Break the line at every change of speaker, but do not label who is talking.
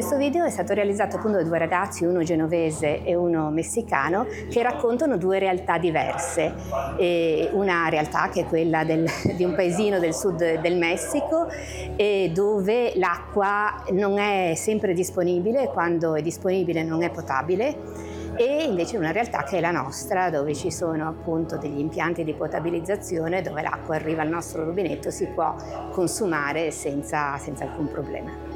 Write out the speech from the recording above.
Questo video è stato realizzato appunto da due ragazzi, uno genovese e uno messicano, che raccontano due realtà diverse. Una realtà che è quella di un paesino del sud del Messico, dove l'acqua non è sempre disponibile, quando è disponibile non è potabile, e invece una realtà che è la nostra, dove ci sono appunto degli impianti di potabilizzazione, dove l'acqua arriva al nostro rubinetto, si può consumare senza alcun problema.